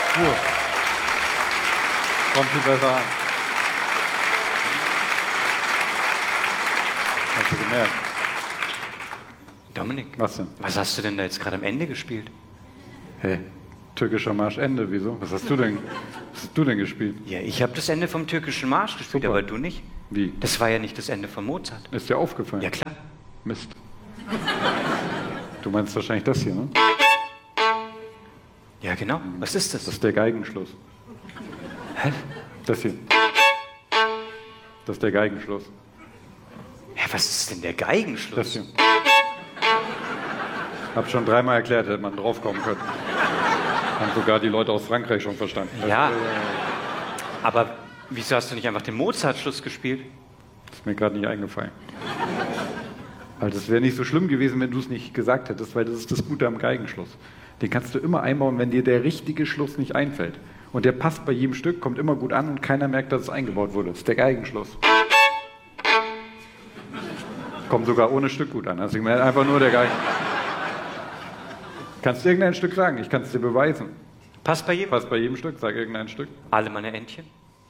Pur. Kommt viel besser an. Hast du gemerkt? Dominik, Was denn? was hast du denn da jetzt gerade am Ende gespielt? Hey, türkischer Marsch Ende, wieso? Was hast du denn gespielt? Ja, ich habe das Ende vom türkischen Marsch gespielt, Super. aber du nicht. Wie? Das war ja nicht das Ende von Mozart. Ist dir aufgefallen? Ja, klar. Mist. Du meinst wahrscheinlich das hier, ne? Ja, genau. Was ist das? Das ist der Geigenschluss. Hä? Das hier. Das ist der Geigenschluss. Ja, was ist denn der Geigenschluss? Das hier. Hab schon dreimal erklärt, hätte man draufkommen können. Haben sogar die Leute aus Frankreich schon verstanden. Ja, aber wieso hast du nicht einfach den Mozart-Schluss gespielt? Das ist mir gerade nicht eingefallen. Weil das wäre nicht so schlimm gewesen, wenn du es nicht gesagt hättest, weil das ist das Gute am Geigenschluss. Den kannst du immer einbauen, wenn dir der richtige Schluss nicht einfällt. Und der passt bei jedem Stück, kommt immer gut an und keiner merkt, dass es eingebaut wurde. Das ist der Geigenschluss. Kommt sogar ohne Stück gut an. Also ich meine einfach nur der Geigen. Kannst du irgendein Stück sagen? Ich kann es dir beweisen. Passt bei jedem? Passt bei jedem Stück, sag irgendein Stück. Alle meine Entchen?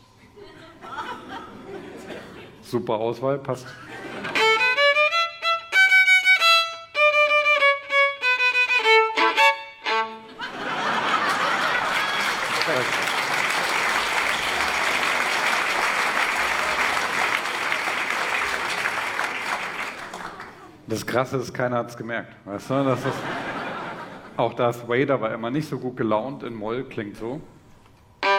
Super Auswahl, passt. Das Krasse ist, keiner hat es gemerkt. Weißt du? Auch Darth Vader war immer nicht so gut gelaunt in Moll, klingt so.